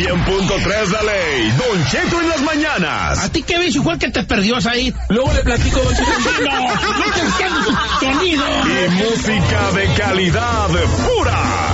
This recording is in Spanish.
100.3 La Ley, Don Cheto en las mañanas. ¿A ti qué ves igual que te perdió ahí? Luego le platico, Don Cheto. No te entiendo tu sonido. Y música de calidad pura.